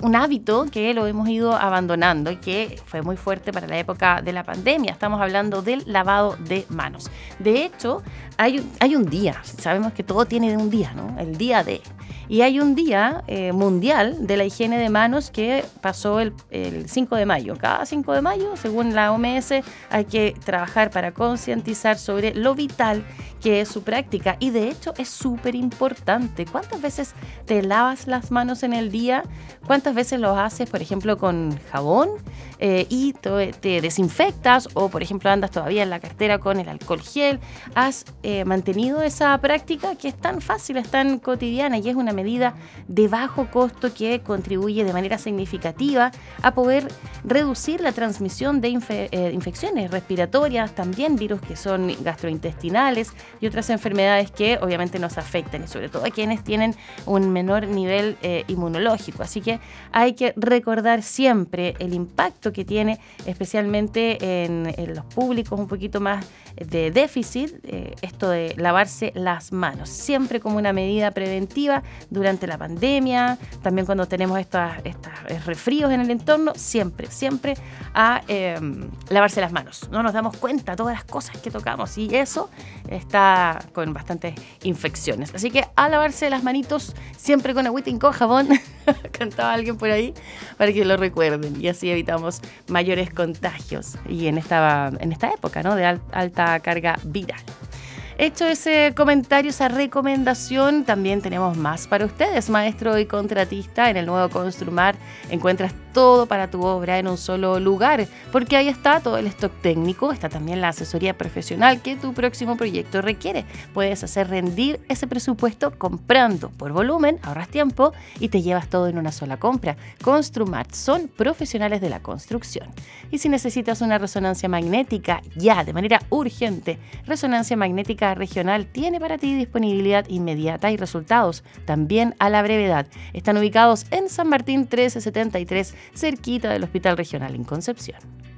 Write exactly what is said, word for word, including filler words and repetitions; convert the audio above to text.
un hábito que lo hemos ido abandonando y que fue muy fuerte para la época de la pandemia. Estamos hablando del lavado de manos. De hecho, hay, un- hay un día, sabemos que todo tiene un día, ¿no? El día de... Y hay un día eh, mundial de la higiene de manos que pasó el, el cinco de mayo. Cada cinco de mayo, según la O M S, hay que trabajar para concientizar sobre lo vital que es su práctica. Y de hecho es súper importante. ¿Cuántas veces te lavas las manos en el día? ¿Cuántas veces lo haces, por ejemplo, con jabón eh, y te, te desinfectas? O, por ejemplo, andas todavía en la cartera con el alcohol gel. ¿Has eh, mantenido esa práctica que es tan fácil, es tan cotidiana y es una medida de bajo costo que contribuye de manera significativa a poder reducir la transmisión de infe- eh, infecciones respiratorias, también virus que son gastrointestinales y otras enfermedades que obviamente nos afectan y sobre todo a quienes tienen un menor nivel eh, inmunológico? Así que hay que recordar siempre el impacto que tiene, especialmente en, en los públicos un poquito más de déficit, eh, esto de lavarse las manos, siempre como una medida preventiva durante la pandemia, también cuando tenemos estas, estas resfríos en el entorno, siempre, siempre a eh, lavarse las manos. No nos damos cuenta de todas las cosas que tocamos y eso está con bastantes infecciones. Así que a lavarse las manitos siempre con agüita y con jabón, cantaba alguien por ahí, para que lo recuerden y así evitamos mayores contagios y en esta, en esta época, ¿no?, de al, alta carga viral. Hecho ese comentario, esa recomendación, también tenemos más para ustedes, maestro y contratista. En el nuevo Construmar encuentras todo para tu obra en un solo lugar, porque ahí está todo el stock técnico, está también la asesoría profesional que tu próximo proyecto requiere. Puedes hacer rendir ese presupuesto comprando por volumen, ahorras tiempo y te llevas todo en una sola compra. Construmar son profesionales de la construcción. Y si necesitas una resonancia magnética ya de manera urgente, Resonancia Magnética Regional tiene para ti disponibilidad inmediata y resultados también a la brevedad. Están ubicados en San Martín mil trescientos setenta y tres, cerquita del Hospital Regional en Concepción.